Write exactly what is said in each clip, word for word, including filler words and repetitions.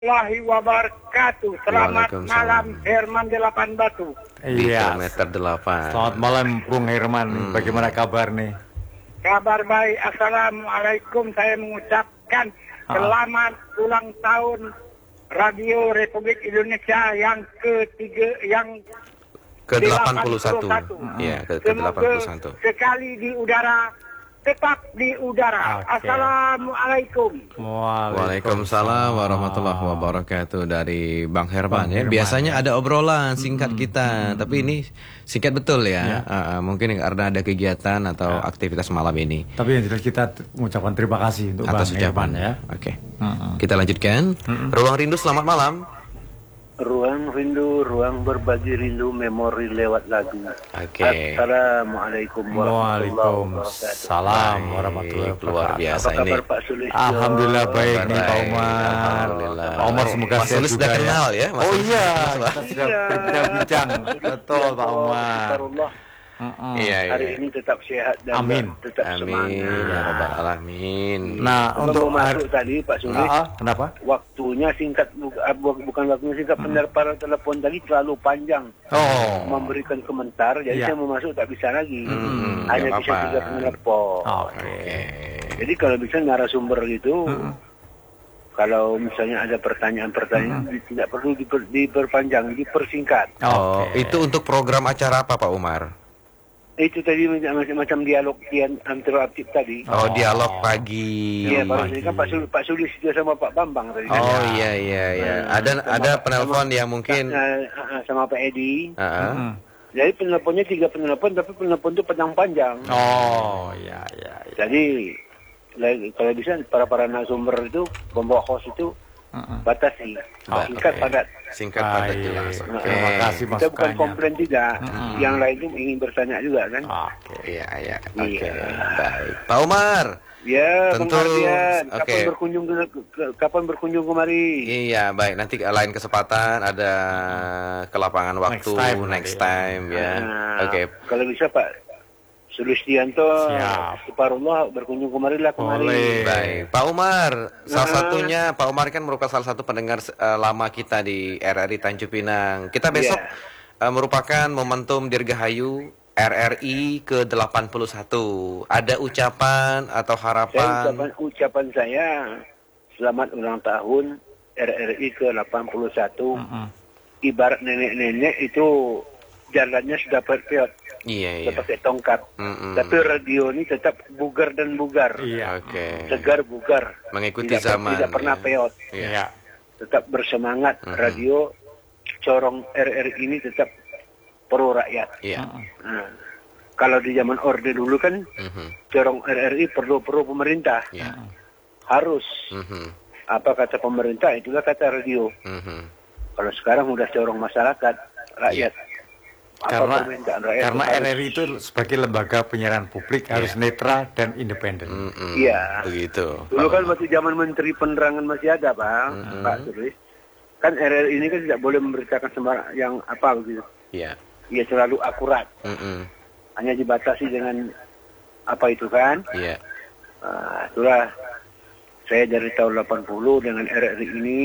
Warahmatullahi wabarakatuh. Selamat malam Herman Delapan Batu. Iya, kilometer delapan. Selamat malam Bung Herman. Hmm. Bagaimana kabar nih? Kabar baik. Assalamualaikum. Saya mengucapkan Ah. selamat ulang tahun Radio Republik Indonesia yang ketiga, yang Ke delapan puluh satu. delapan puluh satu. Iya, ke Semoga delapan puluh satu. sekali di udara, tetap di udara. Oke. Assalamualaikum. Waalaikumsalam warahmatullahi wabarakatuh dari Bang Herman. Bang Ya, Herman, biasanya ya. ada obrolan singkat kita, tapi ini singkat betul ya. Ya. Ah, ah, mungkin karena ada kegiatan atau aktivitas malam ini. Tapi yang jelas kita t- mengucapkan terima kasih untuk Atas Bang ucapan Herman ya. Oke. Mm-mm. Kita lanjutkan. Ruang Rindu, selamat malam. Ruang rindu, ruang berbagi rindu, memori lewat lagu. Oke. Assalamualaikum warahmatullahi wabarakatuh. Waalaikumsalam warahmatullahi Baik, luar wabarakatuh. biasa Apa ini. kabar Pak Sulistyo? Alhamdulillah baik Kabar nih Pak baik. Umar. Alhamdulillah. Pak Umar semoga Mas sehat Sulis juga sudah kenal ya, Mas Oh Sulis. iya, Mas- kita sudah Iya. berbincang-bincang. Betul Pak Umar. Alhamdulillah. Mm-mm. Iya, iya. Hari ini tetap sehat dan Amin. tetap Amin ya semangat. rabbal alamin. Nah, Untuk untuk masuk tadi Pak Sulis, Ah, kenapa? waktunya singkat bu- ah, bu- bukan waktunya singkat, penerparan telepon tadi terlalu panjang. Oh. Memberikan komentar, jadi Iya. saya mau masuk tak bisa lagi. Hmm, Hanya nggak bisa apa-apa. tiga penelepon. Oke. Jadi kalau bisa narasumber itu, kalau misalnya ada pertanyaan-pertanyaan, tidak perlu diper, diperpanjang, dipersingkat. Oh, Oke. itu untuk program acara apa Pak Umar? Itu tadi macam-macam dialog yang interaktif tadi. Oh, Oh. dialog pagi. Iya, baru pagi. tadi kan Pak Sul, Pak Sulis juga sama Pak Bambang tadi. kan. Oh iya iya iya. Ada Sama ada Pak- penelpon sama- yang mungkin. Nah, ah, ah, sama Pak Edi. Ah, ah. Mm. Jadi penelponnya tiga penelpon, tapi penelpon itu panjang-panjang. Oh, iya iya iya. Jadi la- kalau bisa para para narasumber itu, pembawa host itu Mm-mm. batasi, Ba- singkat oke. padat. Singkat padat Baik. jelas. Nah, Oke. Terima kasih Kita bukan masukannya. komplain tidak, yang lain itu ingin bertanya juga kan. Oke. Iya iya. Oke. Iya. Baik. Pak Umar. Ya, Tentu, Bang Ardian, oke. kapan berkunjung ke, ke- kapan berkunjung kemari? Iya baik. Nanti lain kesempatan ada ke lapangan waktu Next time next nanti ya. time ya. Nah, Oke. Kalau bisa Pak Sulistianto, Siap. Separullah berkunjung kemari lah kemari. Boleh. Baik, Pak Umar, salah Nah. satunya Pak Umar kan merupakan salah satu pendengar eh, lama kita di R R I Tanjung Pinang. Kita besok Iya. eh, merupakan momentum Dirgahayu R R I ke delapan puluh satu. Ada ucapan atau Saya harapan? ucapan, ucapan saya selamat ulang tahun R R I ke delapan puluh satu. Mm-mm. Ibarat nenek-nenek itu jalannya sudah perfect, Iya sudah iya. pakai tongkat. Mm-mm. Tapi radio ini tetap bugar dan bugar, Iya. Oke. segar bugar, Mengikuti tidak, zaman. tidak pernah ya. peot. Iya. Iya. Tetap bersemangat. Mhm. Radio corong R R I ini tetap pro rakyat. Iya. Mm-mm. Nah, kalau di zaman Orde dulu kan Mhm. corong R R I perlu pro pemerintah, Iya. harus Mhm. apa kata pemerintah itulah kata radio. Mhm. Kalau sekarang udah corong masyarakat, rakyat. Apa Karena permintaan rakyat karena harus- R R I itu sebagai lembaga penyiaran publik harus netral dan independen. Mhm. Iya. Begitu. Dulu Pak kan Umar. waktu zaman Menteri Penerangan masih ada, Bang, Mhm. Pak Sulis. Kan R R I ini kan tidak boleh memberitakan sembarang yang apa begitu. Iya. Ia selalu akurat, Mhm. hanya dibatasi dengan apa itu kan. Iya. Nah, itulah saya dari tahun delapan puluh dengan R R I ini,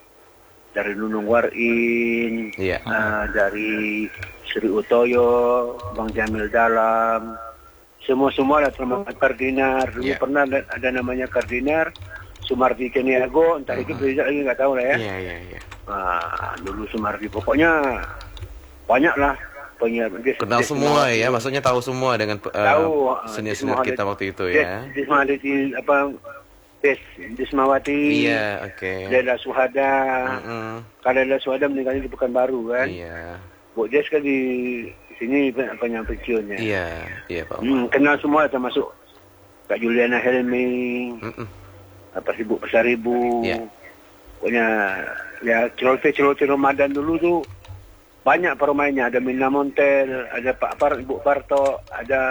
dari Nunung Warin, Iya. ah, dari Sri Utoyo, Bang Jamil Dalam, semua-semua lah termasuk Kardinar. Dulu Iya. pernah ada, ada namanya Kardinar, Sumardi Keniago, entah itu beda lagi nggak tahu lah ya. Iya iya iya. Nah, dulu Sumardi, pokoknya banyak lah penyiar. Des- Kenal Des- semua Des- ya, maksudnya tahu semua dengan eh, Tahu, senior-senior Des- kita waktu itu Des- ya. Desmawati apa? Des Desmawati. Iya, oke. Lela Suhada. Mm-mm. Kalau Lela Suhada meninggalnya di Pekanbaru kan. Iya, Bu Des kan di sini pen- penyampaiannya. iya, iya Pak Umar. Hmm, kenal semua termasuk Kak Juliana Helmi, Mm-mm. apa sih Bu Pesaribu. Iya. Pokoknya ya celoteh-celoteh Ramadan dulu tuh banyak permainnya. Ada Mina Montel, ada Pak Par, Ibu Parto, ada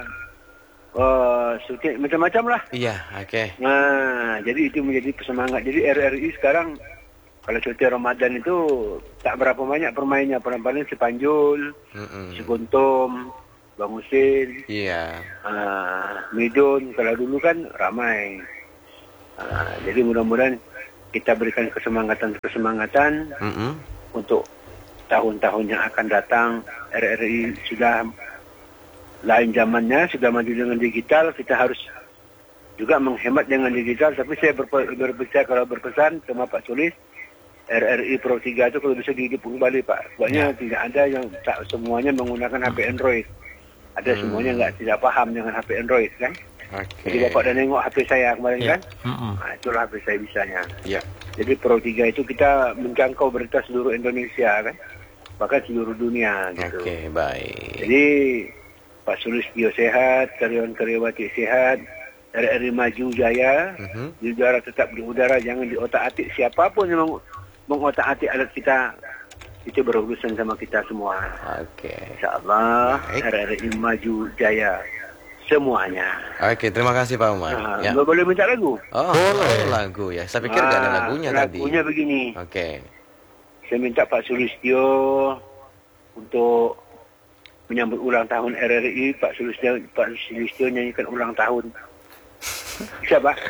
oh, Suti, macam-macam lah. Iya, oke. Nah, jadi itu menjadi pesemangat. Jadi R R I sekarang kalau cuti Ramadan itu tak berapa banyak permainnya. Paling-paling si Panjul, Mm-mm. si Guntum, Bang Husin, Iya, ah, Midun. Kalau dulu kan ramai. Ah, jadi mudah-mudahan kita berikan kesemangatan-kesemangatan Mm-mm. untuk tahun-tahun yang akan datang. R R I sudah lain zamannya, sudah maju dengan digital, kita harus juga menghemat dengan digital. Tapi saya berpe- berbicara kalau berpesan sama Pak Sulis, R R I Pro tiga itu kalau bisa dihidupkan kembali Pak. Sebabnya tidak ada yang tak semuanya menggunakan H P Android. Ada Hmm. semuanya nggak tidak paham dengan H P Android kan. Oke. Jadi Bapak dah nengok H P saya kemarin Ya. kan. Mm-mm. Nah, itulah H P saya bisanya. Ya. Jadi Pro tiga itu kita menjangkau berita seluruh Indonesia kan. Bahkan seluruh dunia gitu. Oke, baik. Jadi Pak Sulistyo sehat, karyawan-karyawati sehat, R R I maju jaya, Mhm. di udara tetap di udara, jangan diotak-atik siapapun yang meng- mengotak-atik alat kita, itu berurusan sama kita semua. Oke. InsyaAllah Baik. R R I maju jaya semuanya. Oke, terima kasih Pak Umar. Nah, Ya. boleh minta lagu? Oh, Boleh. lagu ya. Saya pikir nggak ada Ah, lagunya tadi. Lagunya begini. Oke. Saya minta Pak Sulistyo untuk menyambut ulang tahun R R I. Pak Sulistyo, Pak Sulistyo nyanyikan ulang tahun. Bisa Pak?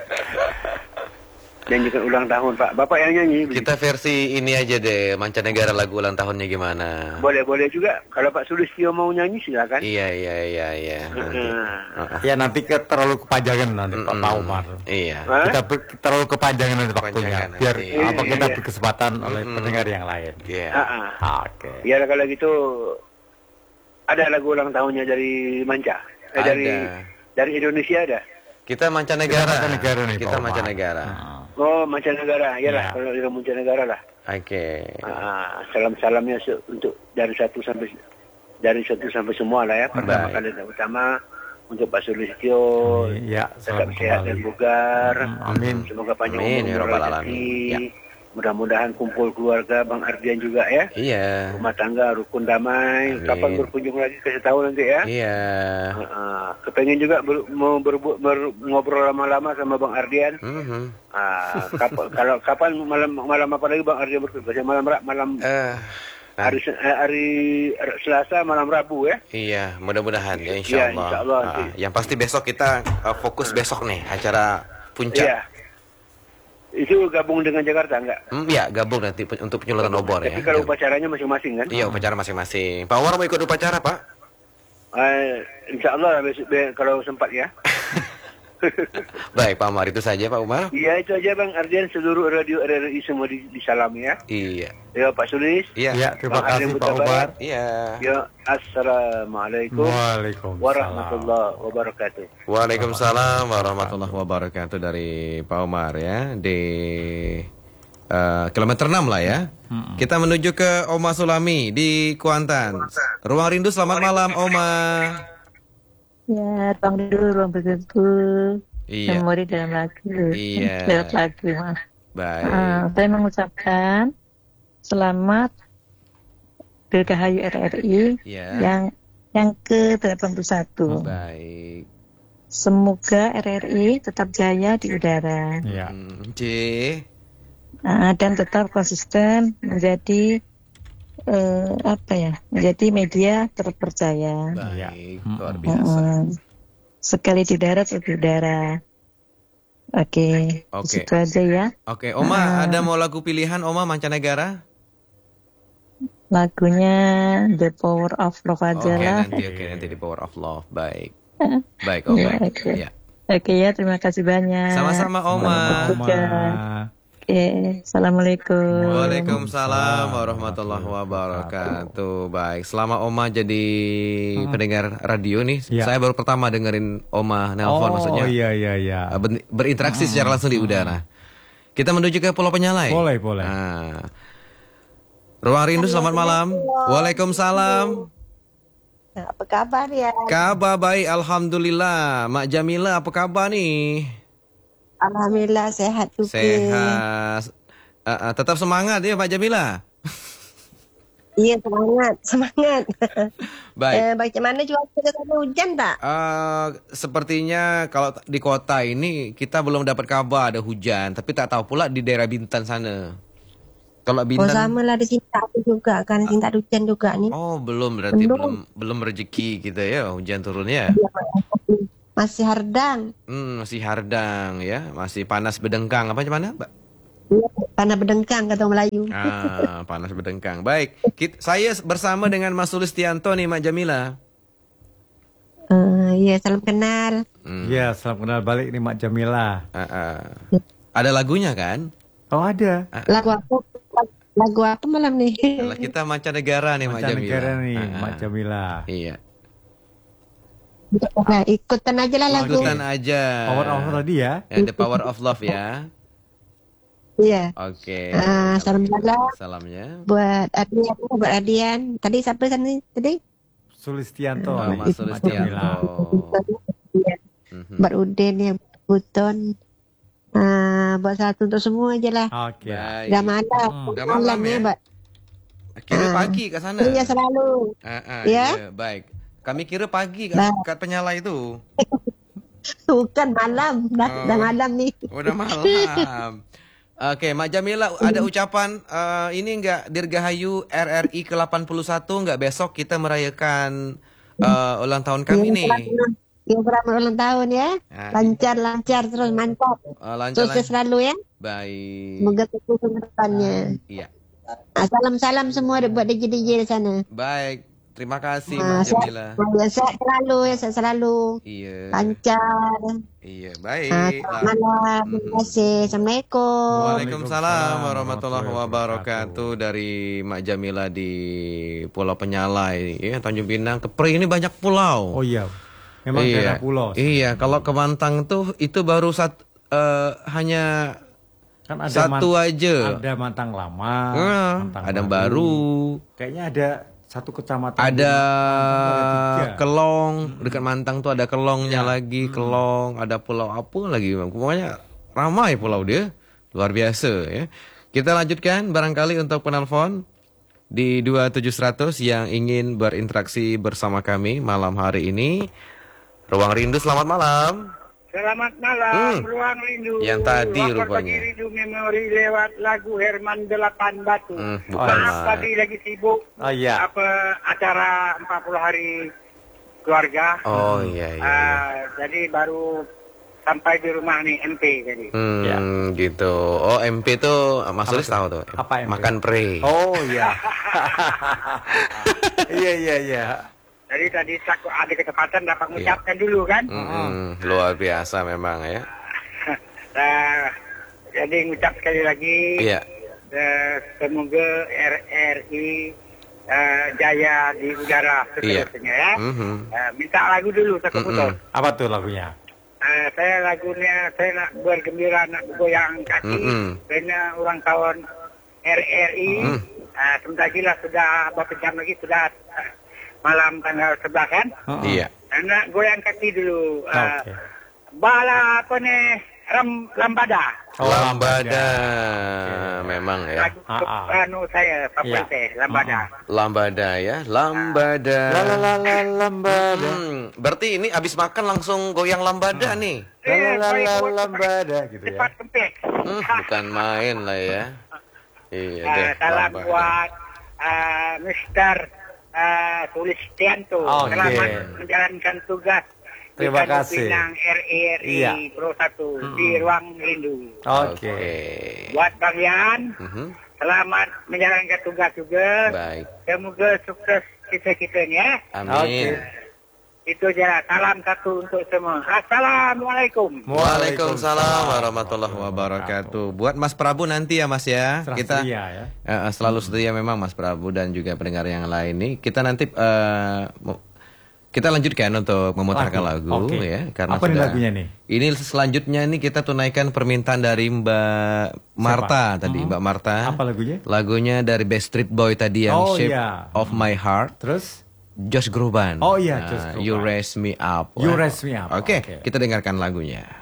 Nyanyikan ulang tahun Pak. Bapak yang nyanyi. Kita versi ini aja deh, mancanegara lagu ulang tahunnya gimana. Boleh-boleh juga. Kalau Pak Sulistyo mau nyanyi silakan. Iya, iya, iya, iya. Nanti. Nah. Ya nanti ke terlalu kepanjangan nanti Pak Mm-mm. Umar. Iya. Hah? Kita ber- terlalu kepanjangan nanti waktunya. Kepanjangan Biar nanti. apa kita Iya. berkesempatan oleh Mm-mm. pendengar yang lain. Iya. Ah, ah. Oke. Ya kalau gitu ada lagu ulang tahunnya dari Manca. Eh, dari Ada. dari Indonesia ada. Kita mancanegara. Kita mancanegara nih, Kita Pak Umar. mancanegara. Nah. Oh, mancanegara. Iyalah, Ya. kalau dari mancanegara lah. Oke. Ah, salam-salamnya se- untuk dari satu sampai dari satu sampai semua lah ya. Pertama Baik. kali yang utama untuk Pak Sulistyo Ya, tetap selamat sehat dan kembali. bugar. Mm, amin. Semoga panjang Amin, umur ya dan Rabbal rezeki. Alamin. Ya. Mudah-mudahan kumpul keluarga Bang Ardian juga ya. Iya. Rumah tangga rukun damai. Amin. Kapan berkunjung lagi kasih tahu nanti ya. Iya. Ah, kepengen juga ber, mau berbu- ber- ngobrol lama-lama sama Bang Ardian. Mhm. Ah, kapan, kalau kapan malam malam apa lagi Bang Ardian berkunjung? Malam Ra- malam Eh, hari Se- eh, hari Selasa malam Rabu ya. iya, mudah-mudahan ya Iya, insyaallah. insyaallah Ah, nanti. yang pasti besok kita uh, fokus besok nih acara puncak. Iya. Itu gabung dengan Jakarta enggak? Hmm, ya, gabung nanti pe- untuk penyulutan obor ya. Tapi kalau Gabung. upacaranya masing-masing kan? Iya, upacara masing-masing. Pak Umar mau ikut upacara, Pak? Eh, insya Allah besok be- kalau sempat ya. Baik, Pak Umar, itu saja Pak Umar. Iya itu aja Bang Ardian, seluruh radio R R I semua di, disalami ya. Iya. Ya Pak Sulis. Iya. Ya, terima Bang Ardian kasih Pak Mutabar. Umar. Iya. Ya Assalamualaikum Waalaikumsalam. warahmatullahi wabarakatuh. Waalaikumsalam warahmatullahi wabarakatuh dari Pak Umar ya di eh, kilometer enam lah ya. Kita menuju ke Oma Sulami di Kuantan. Ruang Rindu, selamat malam Oma. Ya, ruang dulu, ruang bergebu. Iya. Memori dalam lagu. Iya. Lewat lagu, maaf. Baik. Ah, saya mengucapkan selamat Dirgahayu R R I Iya. yang yang ke delapan puluh satu. Baik. Semoga R R I tetap jaya di udara. Ya. Hmm, J. Ah, dan tetap konsisten menjadi eh, apa ya? Menjadi media terpercaya. Baik. Iya. Luar biasa. Mm-mm. Sekali di darat, sekali di udara. Oke, Oke. itu aja ya. Oke, Oma, ada mau lagu pilihan Oma mancanegara? Lagunya The Power of Love aja Oke, lah. nanti oke nanti di Power of Love. Baik. Baik, Ya, Oma. oke. Ya. Oke ya, terima kasih banyak. Sama-sama Oma. Juga. Oke, Assalamualaikum. Waalaikumsalam warahmatullahi wabarakatuh. Baik, selama Oma jadi pendengar radio nih, Ya. saya baru pertama dengerin Oma nelpon Oh maksudnya. iya iya iya. Uh, ber- berinteraksi secara langsung di udara. Kita menuju ke Pulau Penyalai. Boleh boleh. Nah. Ruang Rindu, selamat malam. Waalaikumsalam. Apa kabar ya? Kabar baik, alhamdulillah. Mak Jamila, apa kabar nih? Alhamdulillah sehat juga. Sehat. Uh, uh, tetap semangat ya, Pak Jamila. Iya semangat, semangat. Baik. Eh, bagaimana juga kita ada hujan tak? Uh, sepertinya kalau di kota ini kita belum dapat kabar ada hujan, tapi tak tahu pula di daerah Bintan sana. Kalau Oh Bintan, sama lah di sini tak ada juga kan, sini tak ada hujan juga nih. oh belum berarti Belum. belum belum rezeki kita ya hujan turunnya. Masih hardang. Hmm, masih hardang ya, masih panas bedengkang apa gimana, Mbak? Iya, Tanah berdengkang kata orang Melayu. Ah, panas berdengkang. Baik, Kit- saya bersama dengan Mas Sulistianto nih, Mak Jamila. Uh, iya, salam kenal. Hmm. Ya, salam kenal balik nih Mak Jamila. Ah, ah. Ada lagunya kan? Oh ada. Lagu apa? Lagu apa malam nih? Kalau kita mancanegara nih, Mak Jamila. Mancanegara nih Ah, ah. Mak Jamila. Iya. Nah, ikutan aja lah lagu. Ikutan aja. Power of tadi ya. Ya, The Power of Love ya. Iya. Oke. Ah, salam salam Salamnya. buat Adian, buat Adian. Tadi siapa tadi? Tadi? Sulistianto. Oh, nih, Mas Mak Sulistianto. Jamila. Mhm. Buat Udin yang Buton. Ah, buat satu untuk semua aja lah. Oke. Baik. Udah malam, Hmm, udah malam ya? Mbak. Kira Ah. pagi ke sana. Iya selalu. Ah, ah, Ya? iya, baik. Kami kira pagi Nah. kat, kat penyala itu. Bukan malam, dah, Oh. dah malam nih. Udah malam. Oke, Mak Jamila, ada ucapan eh, ini enggak Dirgahayu R R I ke delapan puluh satu enggak besok kita merayakan eh, ulang tahun kami Yang nih. selamat- Yang selamat ulang tahun ya. Ah, Lancar, lancar terus mantap. Eh, lancar Sukses lan- selalu ya. Baik. Semoga sukses ke depannya. Iya. Ah, salam-salam semua buat D J D J di sana. Baik. Terima kasih Ah, Mak sehat, Jamila. ya, sehat selalu ya, sehat selalu. Iya. Lancar. Iya, baik. Ah, selamat malam. Terima kasih. Assalamualaikum. Waalaikumsalam warahmatullahi wabarakatuh dari Mak Jamila di Pulau Penyalai ya, Tanjung Pinang. Kepri ini banyak pulau. Oh iya. Memang daerah pulau. Iya, kalau ke Mantang tuh itu baru sat, eh, hanya Kan ada satu man- aja. Ada Mantang Lama, Ah, Mantang ada yang baru. Kayaknya ada satu kecamatan. Ada di Mantang tuh ada tiga. Kelong, dekat Mantang tuh ada Kelongnya Iya. lagi, Kelong, ada pulau apa lagi, Bang. Pokoknya ramai pulau dia. Luar biasa ya. Kita lanjutkan barangkali untuk penelpon di dua tujuh seratus yang ingin berinteraksi bersama kami malam hari ini. Ruang Rindu, selamat malam. Selamat malam, Hmm. Ruang Rindu. Yang tadi Lapor rupanya. bagi Rindu Memori lewat lagu Herman Delapan Batu. Hmm, bukan, Maaf Mas. tadi lagi sibuk. Oh iya. Apa acara empat puluh hari keluarga. Oh iya iya. iya. Ah, jadi baru sampai di rumah nih M P tadi. Hmm, Ya. gitu. Oh, M P tuh Mas Sulis tahu tuh. Apa M P? Makan pre. Oh iya. Iya iya iya. Jadi tadi aku ada kesempatan dapat Iya. mengucapkan dulu kan. Mm-mm, luar biasa memang ya. Nah, jadi ngucap sekali lagi. Iya. eh, semoga R R I eh, jaya di udara Iya. seterusnya ya. Mhm. Eh, minta lagu dulu satu putus. Mm-mm. Apa tuh lagunya? Eh, saya lagunya saya nak bergembira nak goyang kaki Mm-mm. karena ulang tahun R R I. Mm. Eh, sebentar lagi lah sudah beberapa jam lagi sudah eh, malam tanggal sebelas kan. Oh, Iya. Nak goyang kaki dulu. Eh, Oke. Bala apa nih? Ram, lambada. Oh, Lambada. Oke. Memang ya. Lagu Ah, ah. anu saya favorit Iya. saya lambada. Lambada ya. Lambada. La la la la lambada. Hmm, berarti ini abis makan langsung goyang lambada nih. La la la baik, la buat lambada gitu ya. Cepat kempes. Hmm, bukan main lah ya. Iya deh. Eh, salam lambada. buat eh, Mister eh, Sulistianto. Oke. Selamat menjalankan tugas. di Terima Tanjung kasih. Pinang R I R I Iya. Pro satu di Ruang Rindu. Oke. Buat kalian, Mhm. selamat menjalankan tugas juga. Baik. Semoga sukses kita-kitanya. Amin. Oke. Itu aja. Salam satu untuk semua. Assalamualaikum. Waalaikumsalam warahmatullahi wabarakatuh. Buat Mas Prabu nanti ya Mas ya. Serah Kita setia ya. eh, selalu setia memang Mas Prabu dan juga pendengar yang lain nih. Kita nanti eh, mau- kita lanjutkan untuk memutarkan lagu, Lagu. Oke. ya karena Apa nih sudah lagunya nih? Ini selanjutnya nih kita tunaikan permintaan dari Mbak Marta tadi, Mbak Marta. Apa lagunya? Lagunya dari Backstreet Boy tadi yang Oh, Shape iya. of My Heart. Terus? Josh Groban. Oh, iya, Nah, Josh Groban. You Raise Me Up. You Wah. Raise Me Up. Oke, Oke. kita dengarkan lagunya.